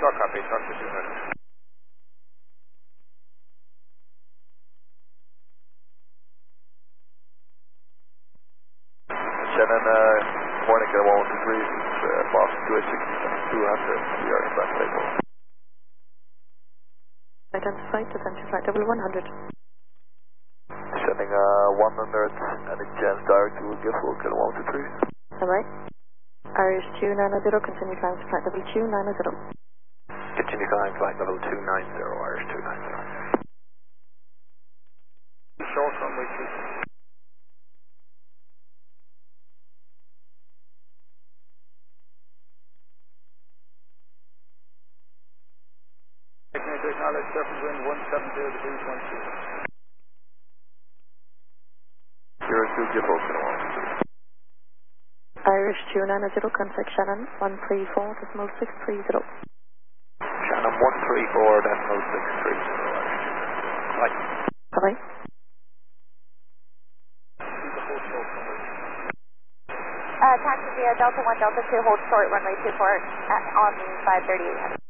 Short copy, talk to 200. Shannon, morning, Kilo 123, Boston 260, 200, we are in back table. Identified, attention flight level 100. Sending 100, any chance direct to Giffel, Kilo 123. Alright. Irish 290, continue climb to flight level 290. Continue climb flight level 290, Irish 290. Short runway 2. Acknowledge surface wind 170 degrees 12. 02 Giffel, Kilo 123. Irish 290, contact Shannon 134.630. Shannon 134.630, Irish 290. Right. Bye-bye. Taxi via Delta 1, Delta 2, hold short runway 24 on 538.